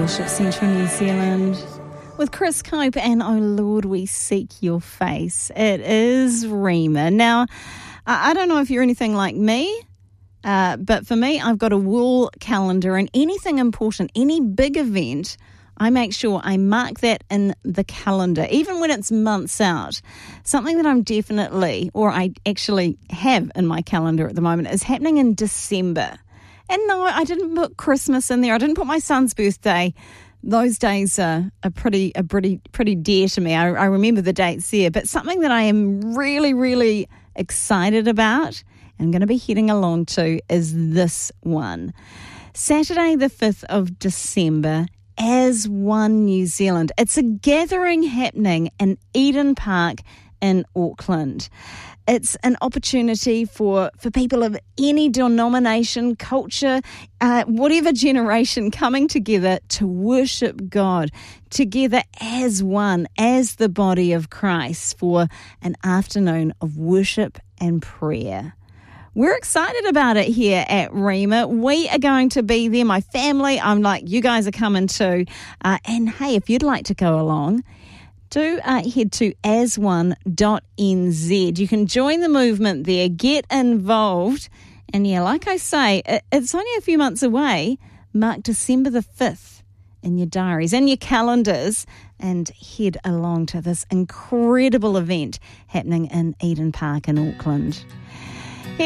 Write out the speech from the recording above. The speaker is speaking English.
Worship Central New Zealand with Chris Cope and Oh Lord, We Seek Your Face. It is Rima. Now, I don't know if you're anything like me, but for me, I've got a wall calendar, and anything important, any big event, I make sure I mark that in the calendar, even when it's months out. Something that I'm definitely, or I actually have in my calendar at the moment, is happening in December. And no, I didn't put Christmas in there. I didn't put my son's birthday. Those days are pretty dear to me. I remember the dates there. But something that I am really, really excited about and going to be heading along to is this one. Saturday the 5th of December, As One New Zealand. It's a gathering happening in Eden Park in Auckland. It's an opportunity for people of any denomination, culture, whatever generation, coming together to worship God together as one, as the body of Christ, for an afternoon of worship and prayer. We're excited about it here at Rima. We are going to be there, my family. I'm like, you guys are coming too. And hey, if you'd like to go along, do head to asone.nz. You can join the movement there, get involved. And yeah, like I say, it's only a few months away. Mark December the 5th in your diaries and your calendars and head along to this incredible event happening in Eden Park in Auckland.